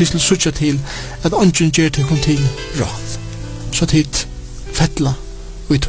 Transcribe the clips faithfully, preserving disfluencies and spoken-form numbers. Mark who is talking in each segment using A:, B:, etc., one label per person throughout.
A: til suttja til at ungen gjør til kun til ran. Så tid fettla ut.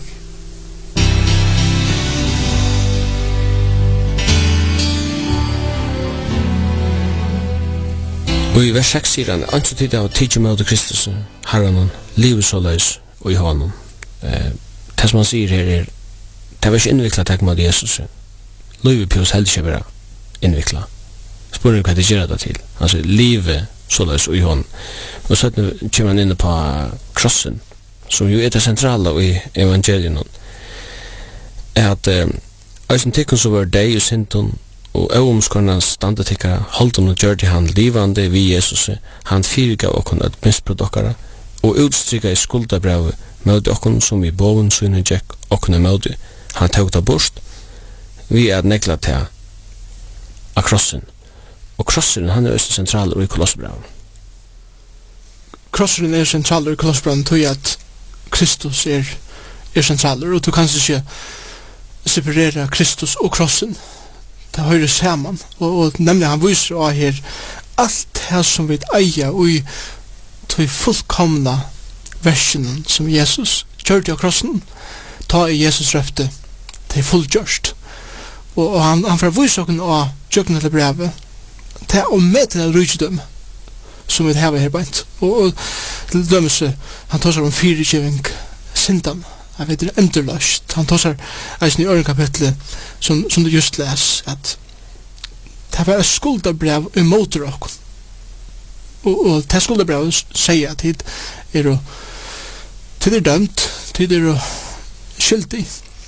B: Og i vers seks sier han, «Anso tid av tidsi med Kristus, herren, livet så løs, og i hånden.» Eh, det som han sier her er, det var ikke innviklet takk med Jesus. Livet på oss heldig ikke være innviklet. Spør hva det gjør det til. Han sier, livet så løs, og i hånden. Og så kommer han inne på krossen, som jo er det sentrale i evangelien. Er at, eh, «Eisen tikkun så var deg og sinton, og øvomskorna standa tikkara, holdum og gjør de han livande vi Jesus, han fyrirgav okkon at misprodokkara, og utstrykka i skuldabrevet møte okkon som i boven sunne gjekk okkon møte, han tog det bort, vi er negla til av krossen. Og krossen, han er også sentral i Kolossebrevet.
A: Krossen er sentral i Kolossebrevet, tog at Kristus er, er sentral, og du kan ikke separera Kristus og krossen. Det høyre saman, og, og nemlig han viser av her alt det som vi eier og i tog fullkomna versjonen som Jesus gjør av krossen, ta i Jesus røfte til fullgjørst. Og, og han, han får vise okken av tjøkken til brevet til å møte den rydgjødom som vi har her beint. Og, og til dømelse, han tar seg om firegjøving syndam. Jeg vet det er endurløst. Han tar seg eisen i øren kapitlet som, som du just les, at det var et skuldabrev i motor okkur. Og, og det skuldabrevet sier at tid er å tid er dømt, tid er å skyldig.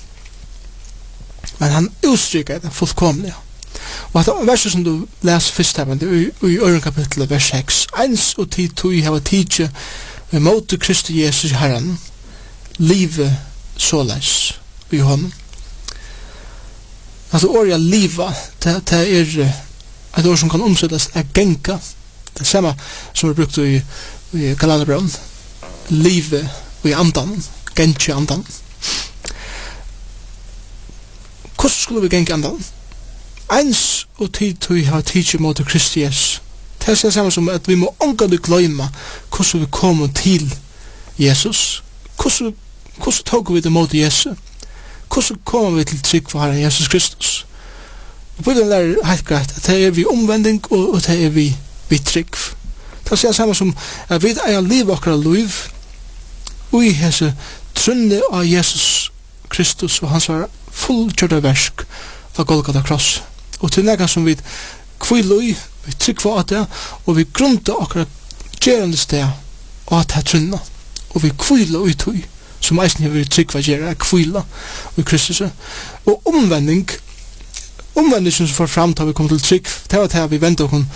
A: Men han utstryker det fullkomlig. Og at verset som du leser først her, i, i øren kapitlet vers seks, eins og tid tog i hava tidje i motor Kristi Jesus i Herren, livet såleis i honom. Altså året liva, det, det er et ord som kan omsettes er genka. Det er samme som er brukt i, i Galaterbrevn. Livet i andan, genka andan. Hvordan skulle vi genka andan? Eins og tid til vi har tidsi mot Kristi Jesus. Det er det samme som at vi må omgående gløyma hvordan vi kommer til Jesus. Hvordan Hvordan tog vi det mot Jesus? Hvordan kommer vi til trygg for Herren Jesus Kristus? Og på den der helt greit, at det er vi omvending, og, og det er vi, vi trygg. Det er samme som at vi er liv okkara liv, og i hese trunne av Jesus Kristus, og hans var fullkjørte versk av Golgata kross. Og til nega som vi kvillu, vi trygg for at det, og vi grunta okkara gjerande sted, og at det er trunne, og vi kvillu i tog, som eisen har vært trygg hva gjerra, kvila og Kristus. Og omvending, omvending som får fram til vi kommer til trygg, det var til vi venter oss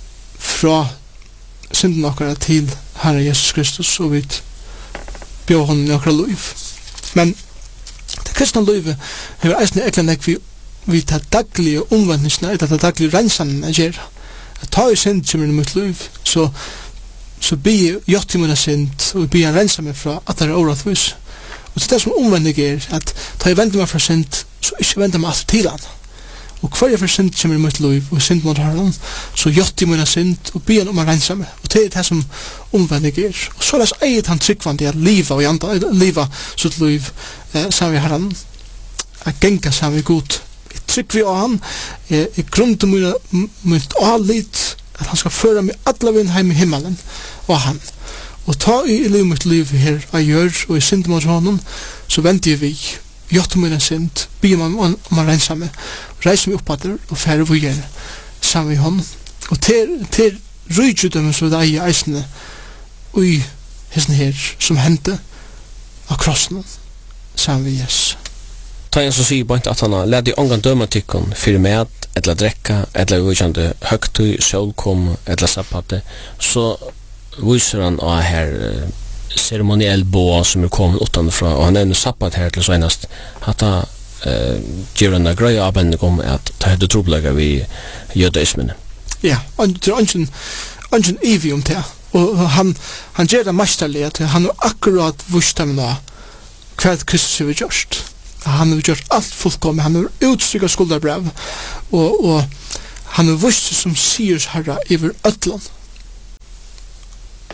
A: fra synden okkara til Herre Jesus Kristus, og vi bjør honom i okkara liv. Men det kristna livet har eisen eklan ek vi, vi tar daglige omvendingsna, eller tar daglige rensanene gjerra. At ta i synd som er i mitt liv, så så be gjort i mina synd, og be han rensa meg fra at det er åretvis. Og det er det som omvendig er, at da jeg vender meg fra synd, så ikke vender meg alltid til han. Og hver jeg for synd kommer i mitt liv, og synd mot herren, så gjort i mina synd, og be han om å rensa meg. Og det er det som omvendig er. Og så er det eit han tryggvandi at liva og janta, liva sitt liv eh, sammen med herren, at genga sammen med god. Jeg trygg vi av han, jeg, jeg grunner mitt avlit, at han skal føre meg alle vinn heim i himmelen og han. Og ta i liv mitt liv her jeg gjør, og i synd mot honom, så venter vi, gjør til min synd, be meg om å rensa meg, reise meg opp at og fære vi gjør sammen med honom. Og til, til rydgjødømmen så det er i eisene, og i hesten her, som hendte av krossen, sammen med Jesus.
B: Ta en som sier på at han har ledd i ångan dømatikken for mat, eller drekka, eller utkjente høgtøy, sjølkom, eller sappate, så viser han av her uh, ceremoniell bå som er kommet utanfra, og han nevner sappat her til senast, at han uh, gjør en grøy avbending om at det hadde trobelager vi jødeismene.
A: Ja, og det er ønsken evig om det, og han, han gjør det mesterlig, at han har akkurat vist dem nå hva Kristus har gjort. Han har gjort alt fullkommet, han har utstrykket skuldarbrev, og, og han har vist som siers herra iver øtland.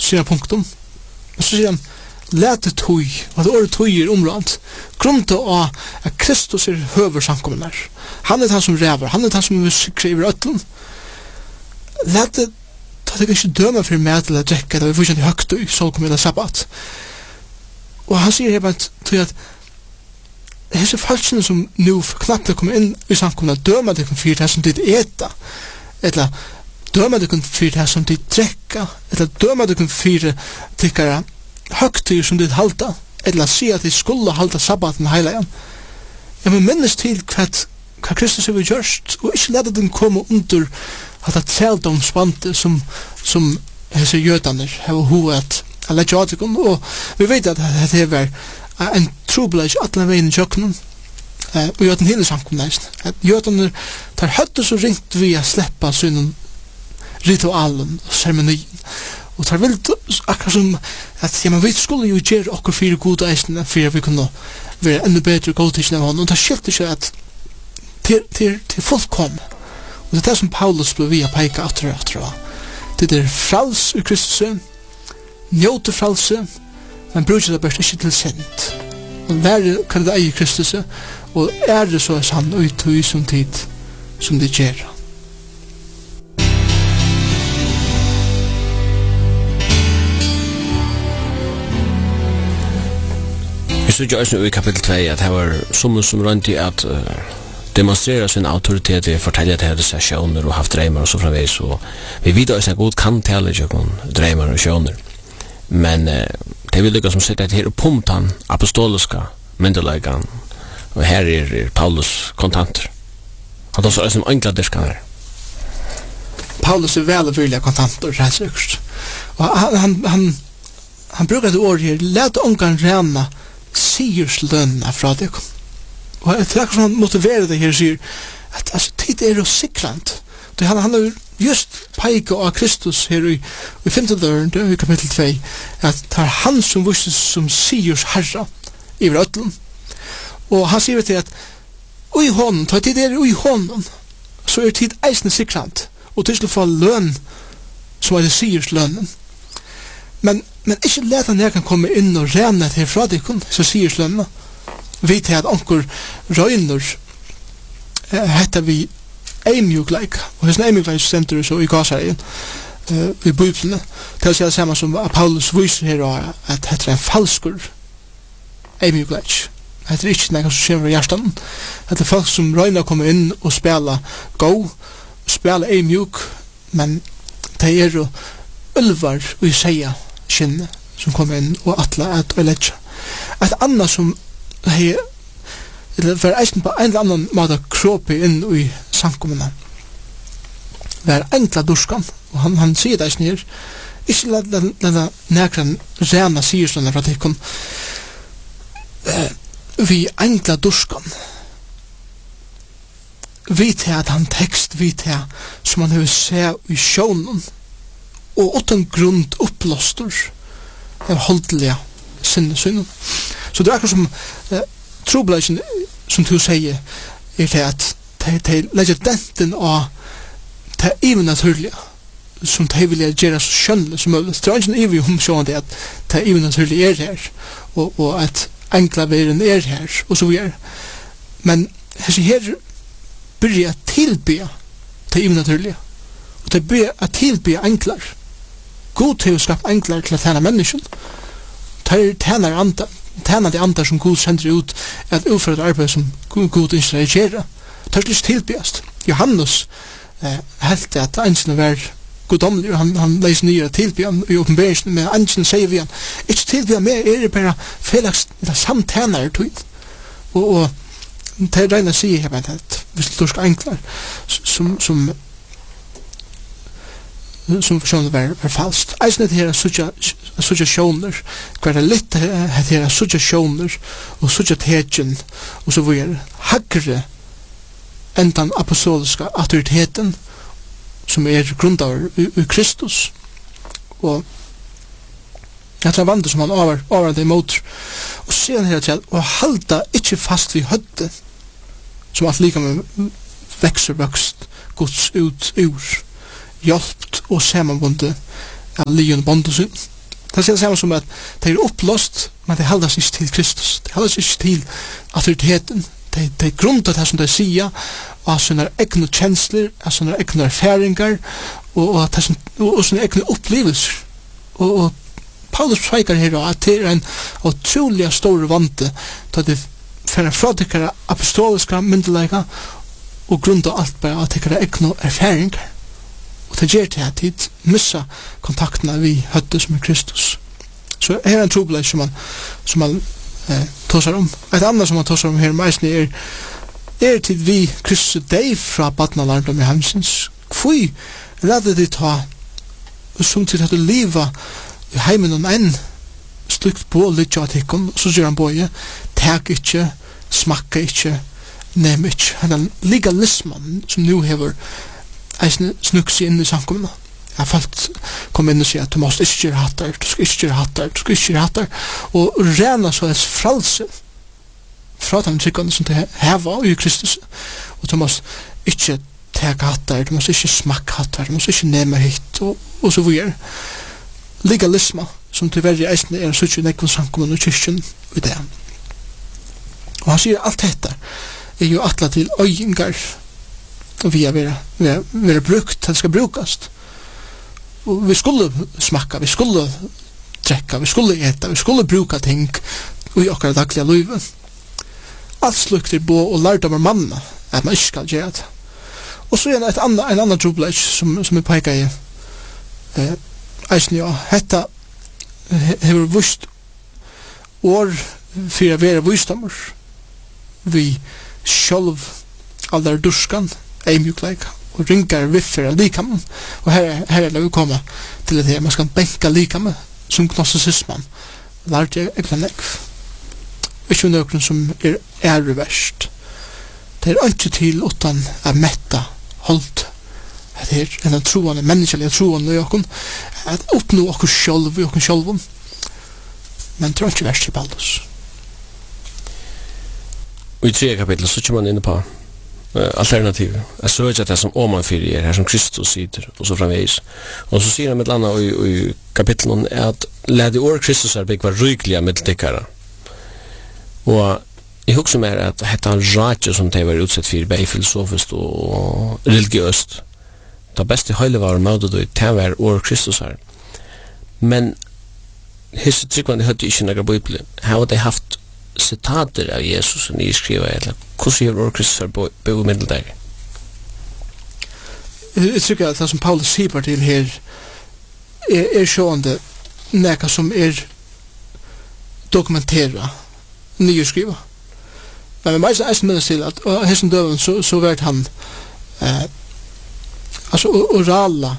A: sina punktum. Men så sier han, lete tøy, og det året tøy er området, grunnt av at Kristus er høversamkommen der. Han er den som ræver, han er den som vil sikre i røtlen. Lete, ta det ikke døme for med eller drekke, da vi får kjent i høgt i solkommet eller sabbat. Og han sier her bare at hese falskene som nu knappt kommer inn i samkommet, døme det kan fyre det som dit eta, eller døme det kan fyre det som dit drekka, eller døme det kan fyre tikkara høgtyr som dit halta, eller si at de skulle halta sabbaten heila igjen. Jeg må minnes til hva, hva Kristus har gjort, og ikke lade den komme under at det treldomsbante som, som hese jødaner har hoved at legge atikon, og vi vet at det er en trobladj atlan veien i kjøkkenen, og jøden hele samkommen næst, at jødaner tar høttes og ringt vi a sleppa synen ritualen og seremonien, og tar vilt akkurat som at ja, men vi skulle jo gjøre okkur fire gode eisene for vi kunne være enda bedre godtidsen av hånden, og det skilte ikke at til, til, til folk kom, og det er det som Paulus ble via peika atter og atter og det er frals i Kristus, njóte fralse, men bruker det bare ikke til sent. Og lære hva det er i Kristus, og er det så sann og uttøy som tid som det gjør.
B: Vi så jo også i kapitel to at det var som som rundt i at uh, demonstrera sin autoritet i fortelle til disse sessioner og haft dreimer og så framveis, og vi vet også at god kan tale ikke om dreimer og sessioner. Men uh, det vil lykke som sitt at her er punktan apostoliska myndeleggan, og her er, er Paulus kontanter. Han tar så som enkla diskan her.
A: Paulus er vel vilja kontanter, rett sikkert. Og han, han, han, han bruker et ord her, let ongan rena sigurslønna fra deg. Og jeg tror som han motiverer det her, sier at altså, tid er jo sikrant. Han, han har just peika av Kristus her i, i femte døren, det er i kapittel to, at det er han som vurses som sigurs herra i vrøtlen. Og han sier til at ui hånden, ta tid er ui hånden, så er tid eisne sikrant, og til å få løn som er det sigurs lønnen. Men, men ikke let han jeg kan komme inn og rene til fra dikon, så sigurs lønnen. Vi til at onkur røyner eh, heter vi eimjukleik, og hans eimjukleik stemter så i Gazareien, uh, i Bibelen, til å si det samme som Paulus viser her, at det heter en falskur eimjukleik. Det heter ikke noe som kommer i hjertan. Det er folk som røyner å komme inn og spela go, spela eimjuk, men det er jo ulvar og i seia kynne som kommer inn og atla et og letja. Et annet som hei eller for eisen på en eller annen måte kropi inn i samkommene var enkla durskan, og han, han sier det eisen her, ikke lade nekran rena sierslånda fra tikkun uh, vi enkla durskan vi til at han tekst vi til som han har se i sjånen og utan grunn opplåstor av holdelige sinnesynen. Så det er akkurat som uh, trobladjen, som du sier, er til at de, de legger denten av det even naturlige, som de vil gjøre så skjønnelig som mulig. Det er ikke noe om sånn at det even naturlige er her, og, og at enkla veren er her, og så videre. Men her bør jeg tilbe det even naturlige, og det bør jeg tilbe enklar. God til å skape enklar til å tjene mennesken, det tjener andre, tjena de andar som Gud sender ut at utføre et arbeid som Gud ønsker å gjøre. Det er ikke tilbjast. Johannes eh, heldte at ansene var godomlig, og han, han leser nye tilbjørn i åpenbæringen, men ansene sier vi han, ikke tilbjørn med er det bare felaks samtjenere tøyd. Og, og det regner sier jeg med at hvis du skal enklar som, som som forsøgner var, var falskt. Eisen er det her assosiasjoner, hver er litt det her assosiasjoner og assosiateten og så videre hagre enn den apostoliske autoriteten som er grundaver i, i Kristus. Og det er vandet som han over, over det imot. Og så sier han her til å halda ikke fast vid hødde som alt lika med vekser vokst Guds ut ur hjelpt og samanbundet av lijon bondesun. Det er samme som at de er opplåst, men de halder seg ikke til Kristus. De halder seg ikke til autoriteten. De, de grunner det som de sier, av sånne egne kjensler, av sånne egne erfaringer, og, og, og, og sånne egne opplevelser. Og, og Paulus pekar her at det er en utrolig stor vante til at det finner fra tykkere apostoliske myndelige og grunner alt bare av tykkere egne erfaringer. Og det gjør til at de missa kontaktene vi høtte som er Kristus. Så her er en trobeleik som man, som man eh, tåsar om. Et annet som man tåsar om her meisne er er til vi Kristus deg fra badnalarndom i hemsens. Hvor redde de ta som til at du liva i heimen om enn slukt på litt av tikkun, så sier han bøye, teg ikkje, smakka ikkje, nem ikkje. Han legalismen som nu hever eisne snuksi inn i samkomna. Jeg falt kom inn og sier at du måste ikke gjøre hattar, du skal ikke gjøre hattar, du skal ikke gjøre hattar, og rena så es fralse fra den tryggande som det heva i Kristus, og du måste ikke tega hattar, du måste ikke smakka hattar, du måste ikke nema hit, og, og så videre. Legalisma, som til verre eisne er en suttje nekvun samkommun og kyrkjen i det. Og han sier alt dette er jo atla til øyngar vi er vera, vera, vera brukt, det skal brukast. Og vi skulle smakka, vi skulle drekka, vi skulle eta, vi skulle bruka ting i okkar dagliga livet. Alt slukter bo og lærdomar manna at man ikke skal gjøre det. Og så er det et anna, en annan trobeleik som, som er peika i eh, eisen ja, hetta hever vust år fyrir a vera vustamur vi sjálv allar durskan eimjukleika og ringar viffir av likamen og her, her er det vi koma til at man skal benka likamen som gnosticisman lærte jeg ekla nekv ikke nøkron som er æreverst det er ikke til utan a metta holdt det er en troende, menneskelig troende i okken at oppnå okkur sjálv i okken sjálvum men det er ikke verst i Paulus.
B: Og i tredje kapitlet så kommer man inne på uh, alternativet. Jeg så ikke at det som omanfyrir er her som Kristus sitter og så framveis. Og så sier han med landa i, i kapitlet at lede år Kristus er byggva rykliga middeldikkara. Og jeg husker mer at hette han ratje som de var utsett for bei filosofisk og religiøst. Det beste høyle var møtet og det var år Kristus her. Men hisse tryggvann høyde ikke nægra bibel. Her har de haft sitater av Jesus som de skriver eller hvordan gjør år Kristus her bo i middeldag?
A: Jeg tykker at det som Paulus sier til her er, er sjående næka som er dokumentera nye skriva. Men vi må eisen minnes til at og hessen døven så, så vært han eh, altså orala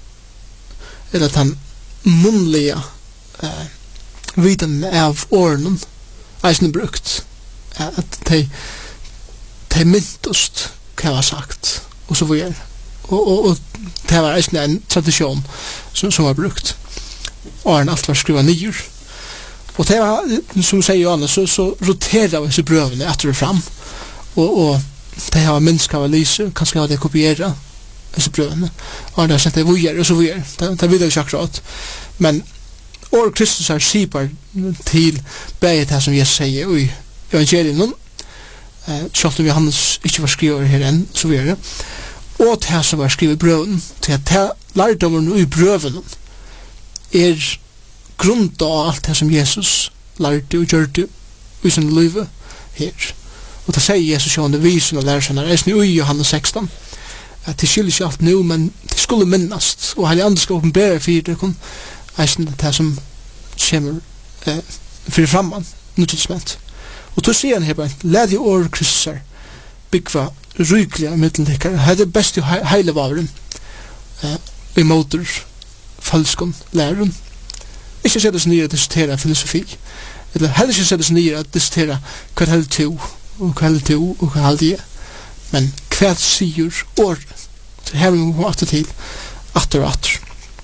A: eller at han munnliga eh, viden av åren eisen brukt at de de myntost hva var sagt og så videre og, og, og det var eisen en tradisjon som, som var brukt åren alt var skriva nyer og det var, som sier Johannes, så, så roterer vi disse brøvene etter og fram og, og det var minst av Elise kanskje var det kopiera disse brøvene og det var sendt det videre og så videre det, det vil jeg ikke akkurat men år Kristus er sipar til begge det som Jesus sier i evangelien eh, selv om Johannes ikke var skriver her enn så videre og det som var skrivet i brøven til at det lærdommen i brøven er grunnt av alt det som Jesus lærte og gjørte i sin liv her og det sier Jesus jo under visen og lærer seg når jeg i Johannes sexton at det skylder ikke alt nå men det skulle minnast og hele andre skal åpenbære for det kun eisen det som kommer eh, fyrir framman nødvendigvis og då sier han her bare led i år Kristus byggva rykliga middeldikkar det er det beste heile varen eh, i måter falskon læren ikke sett oss nye å diskutera filosofi eller heller ikke sett oss nye å diskutera hva er held to og hva held to og hva held jeg men hva sier år det her vi må gå atter til atter og atter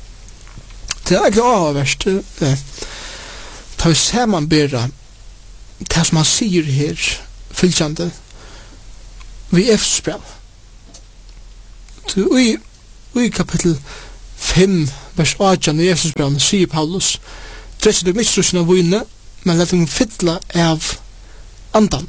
A: det er ikke avverst eh, ta vi ser man bedre det som han sier her fylkjande vi efterspel i, i kapittel fem vers åtta i efterspelen sier Paulus Drekk dere ikke russen av vune, men let dem fylla av andan.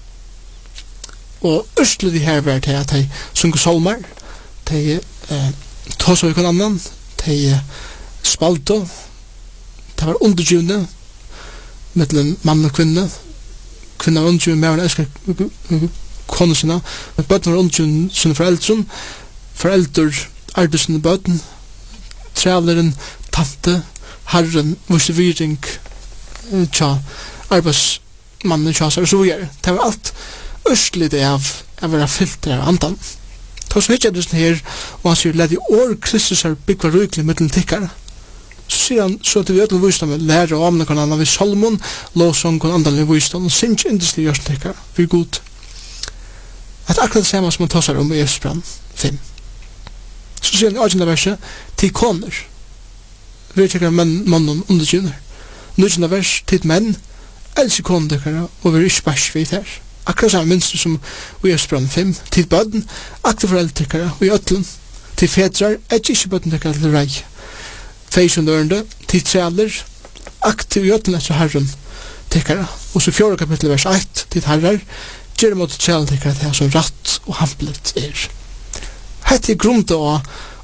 A: Og østlig de her var til at de sunker solmar, de eh, tås av ikon annan, de eh, spalto, de var undergivne, mellom mann og kvinne, kvinna var undergivne med å elske kone sina, bøtten var undergivne sine foreldre, foreldre arbeid sine bøtten, træleren, tante, herren, vurste viring, tja, arbeidsmannen, tja, og så videre. Det var alt østlig det av å være fylt av andan. Ta så hitt jeg det her, og han sier, let i år Kristus er byggva ryklig mittlen tikkare. Så sier han, så til vi ødel visdom, lære og amne kan anna vi salmon, lovsong kan andalig visdom, og sinns industri gjørs tikkare, vi er god. Det er akkurat det samme som han tar seg om i Efesbrand fem. Så sier han i åttende verset, til koner, vi er tikkare menn, mannen, undergivner. Nødgjende vers, til menn, elsker koner tikkare, og vi er ikke bæsj vidt her. Akkurat samme minster som vi er sprang fem, til bøden, aktiv foreldrekere, og i øtlen, til fedrar, er ikke bøden tekkere til rei. Feisundørende, til trealer, aktiv i øtlen etter herren tekkere, og så fjorda kapittel vers ett, til herrer, gjør mot trealer tekkere til som ratt og hamplet er. Hette er grunnt av,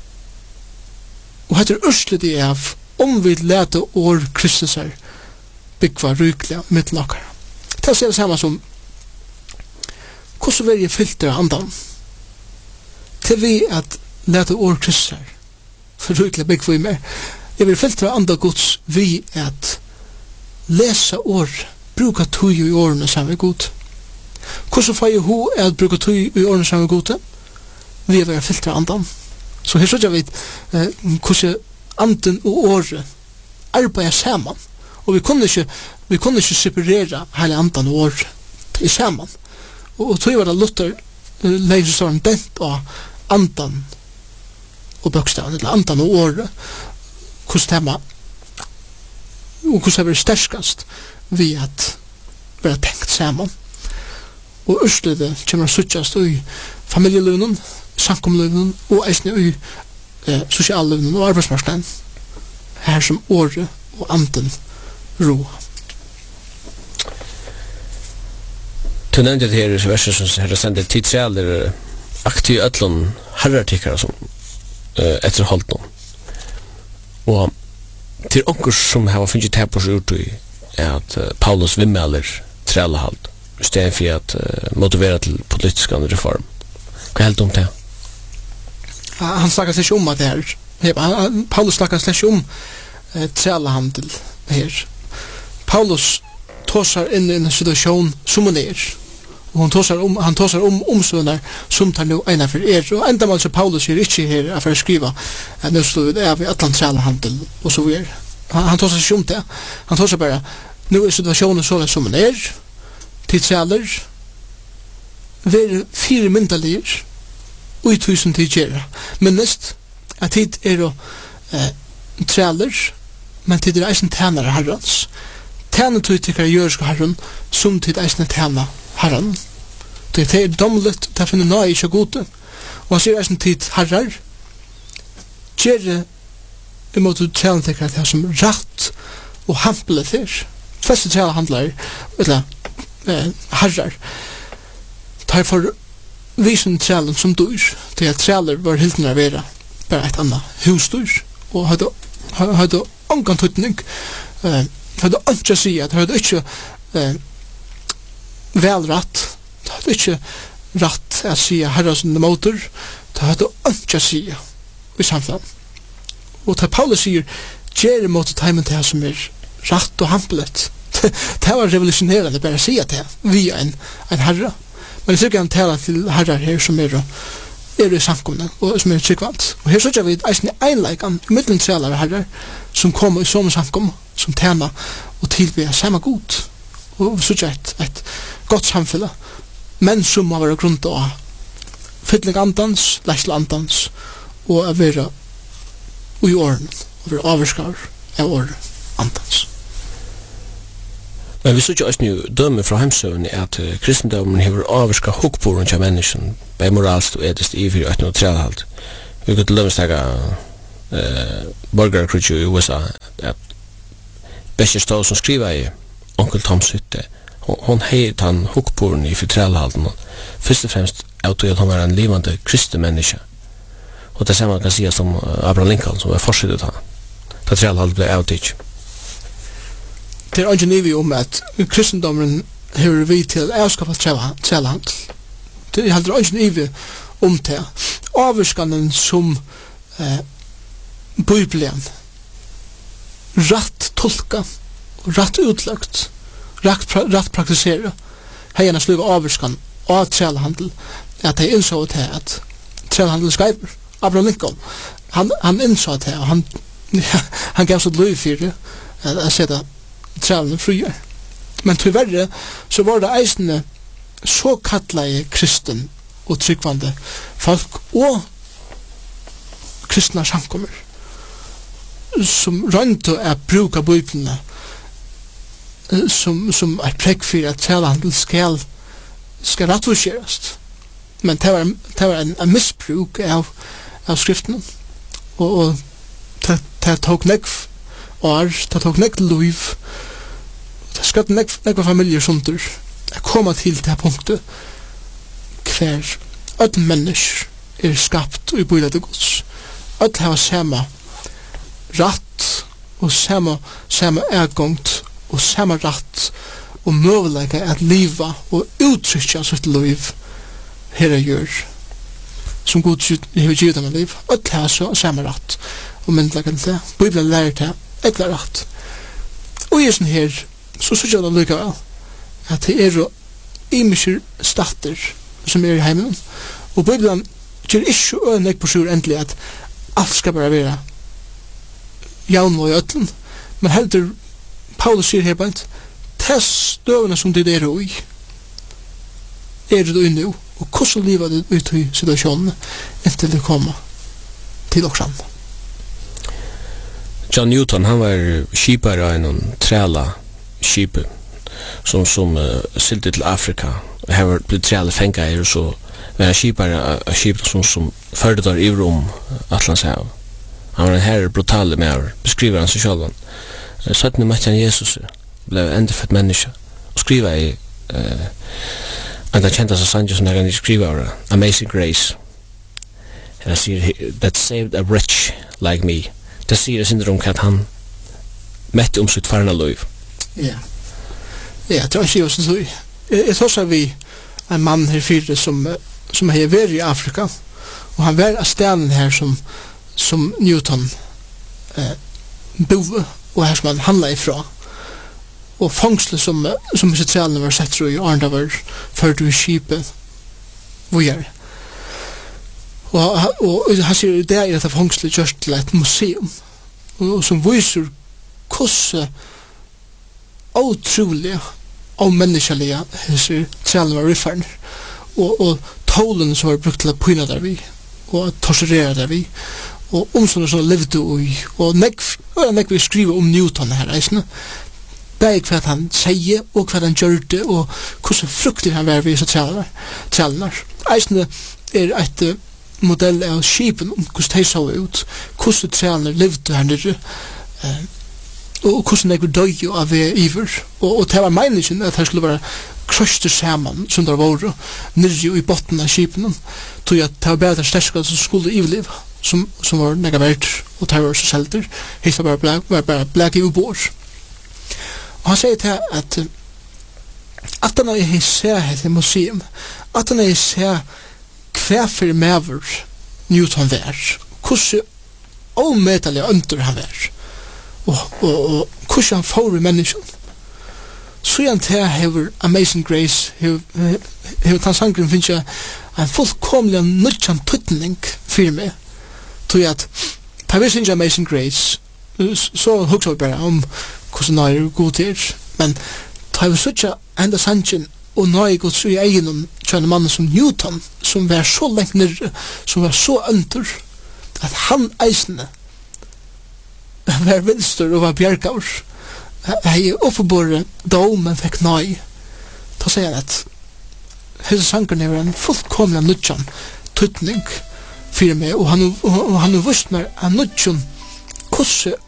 A: og hette er ørslet i av, om vi lete år Kristus er, byggva rykliga mittlakere. Det er det samme som hvordan vil jeg filtre andan til vi at lete år Kristus her for rykliga byggva i mer. Jeg vil filtre andan Guds vi at lesa år, bruka tøy i årene sammen med God. Hvordan får jeg ho at bruka tøy i årene sammen med God? Vi vil filtre andan. Så her så jeg vet eh, hvordan anden og året arbeider sammen. Og vi kunne ikke, vi kunne ikke separere hele andan og året i sammen. Og, og tog var det Luther uh, leser sånn dent av andan og bøkstaven, eller andan og året, hvordan det var, og hvordan det var sterskast vi at være tenkt sammen. Og østlige kommer å suttjast i familieløvnen, samkomløvnen, og eisne i eh, sosialløvnen og arbeidsmarskden, her som året og anden ro.
B: Du nevnte det her i verset som her er sendet tid trealer aktiv ødlån herrartikkere som uh, etter holdt noen. Og til onker som har finnet her på seg ut i er at uh, Paulus vimmeler trealehald i stedet for at uh, motivera til politisk reform. Hva er helt om det?
A: Han snakker slik om at det her. Paulus snakker slik om uh, trealehandel her. Paulus tåsar inn i en situasjon som han er. Og han tåsar om, han tåsar om omstående som tar nå ena for er. Og enda mal så Paulus er ikke her for å skrive at nå stod det av i atlantsjælehandel og så videre. Han, han tåsar ikke om det. Han tåsar bare, nå er situasjonen så som han er, tidsjæler, vi er fire myndalier, og i tusen tidsjære. Minnest at tid er å eh, træler, men tid er eisen tænare herrens. Tæna tog til hver jøreske herren, som tid eisne tæna herren. Det er domlet, det finner nøy ikke gode. Og han sier eisne tid herrer, gjerre imot du tæna til hver som ratt og hample fyr. Fleste tæna handler, eller eh, herrer, tar for visen trælen som dyr, til at træler var hilden av vera, bare et annet husdyr, og hadde, hadde ongan tøytning, eh, hadde ikke å si at hadde ikke eh, velratt, hadde ikke ratt å si herrasende motor, hadde ikke å si i samfunn. Og til Paulus sier, gjerne mot teimen til som er ratt og hampelet. Det var revolusjonerende bare å si det via en, en herre. Men jeg tykker han taler til herrer her som er, er i samkomne, og som er tryggvant. Og her sier vi eisen i einleikan, i middelen trælar herrer, som kommer i sånne samkomne, som tjener og tilbyr samme god. Og så er et, et godt samfunn, men som må være grunn til å fytling andans, leisle andans, og å være ui åren, og være avskar av åren andans.
B: Men vi så ikke også nu dømme fra hemsøvn at uh, kristendommen hever avvarska hukkboren til mennesken, bei moralst og edest i fyrir øtno og trealhalt. Vi kan til dømme stegga uh, borgerkrutju i U S A, at Bescher Stål som skriver i Onkel Toms hytte. Hon hei han hukkporen i fortrellhalden. Først og fremst av at han var en livande kristen menneske. Og det samme man kan sige som Abraham Lincoln, som var forsøttet han. Da trellhalden ble avtidg.
A: Det er ikke nivi om at kristendommen hever vi til å avskaffa trellhandel. Det er heller ikke nivi om det. Avvirskanen som eh, Bibelen rätt tolka, rätt utlagt, rätt, pra, rätt praktisera. Hejarna sluga avvirskan av trälhandel att de insåg det att trälhandel skriver. Abraham Lincoln, han, han insåg det och han, han gav så löj för det att sätta trälen friare. Men tyvärr så var det eisne så kallade kristen och tryggvande folk och kristna samkommer som rönte att bruka bibeln som, som är präck för att trälhandel ska, ska rättviseras. Men det var, det var en, en missbruk av, av skriften. Och, och det, det tog nekv år, det tog nekv liv, det skatt nekv, nekv familjer sunter att komma till det här punktet hver öll mennesker er skapt og i bøyla til Guds. Öll hava sama ratt og sama, sama ergongt og sama ratt og møvelega at liva og uttrykja sitt liv her er gjør som Gud hever givet dem liv. Öll hava så sama ratt og myndlega til det. Bibelen lærer til ekla ratt. Og i sånn her så synes jeg det lykkevel at det er jo imiskir statter som er i heimen. Og Bibelen gjør ikke øynek på sjur endelig at alt skal bare være jaunvå i øtlen. Men heldur Paulus sier her bænt test støvene som det er i er det i nu og hvordan livet det ut i situasjonen inntil det kommer til oksan.
B: John Newton, han var skipare av en træla skipet som, som uh, silti til Afrika. Her var blitt træla fenga her og så var han skipare av skipet som, som førde der i rom Atlantshav. Han var en herre brutale med beskriver han seg sjálvan. Uh, Sattne møtte han Jesus, ble endefødt menneske og skriva i uh, en av kjenta seg sanje som jeg kan skriva av Amazing Grace. Han sier that saved a rich like me. Det sier synder om at han mette om sitt farna liv.
A: Ja. Ja, det var ikke jo sånn. Jeg tror så vi en mann her fyre som, som har vært i Afrika, og han var av stenen her som, som Newton eh, bor, og her som han handla ifra. Og fangslet som, som disse trælene var sett i Arnda var ført i skipet hvor gjør det. Og, og, og han sier det er at fangslet gjørs til et museum, og, og som viser hvordan utrolig og menneskelige hese trælene var rifferen og, og tålen som var brukt til å pyna der vi og torturere der vi og omstående som levde i og nekv, og nekv vi skriver om Newton her eisne det er hva han sier og hva han gjør det og hvordan fruktig han var ved disse trælene eisne er et modell av skipen om hvordan de så ut hvordan trælene levde her nere uh, og hvordan jeg døy av iver og, og det var meningen at det skulle være krøster sammen som det var nirri i botten av skipen tog at det var bare det sterske som skulle iveliv som, som var nega verdt og det var så selter hitt var bare var bare blæk i ubor og han sier til at at han er ser her til museum at han er ser hver for mever Newton var hvordan omedelig under han var og, og, og hvordan han får i mennesken. Så igjen til hever Amazing Grace, hever den sangren finnes jeg en fullkomlig nødjan tøtning for meg. Til at, da vi synes Amazing Grace, så hugsa vi bare om hvordan nøy er god til, men da vi synes enda sangren og nøy god i egen om kjønne mannen som Newton, som var så lengt nere, som var så under, at han eisende var vinstur og var bjergaur hei oppebore dom men fikk nøy da sier han at hese sangren er en fullkomlig nødjan tøtning fyrir meg og han, og han har vist meg en nødjan hvordan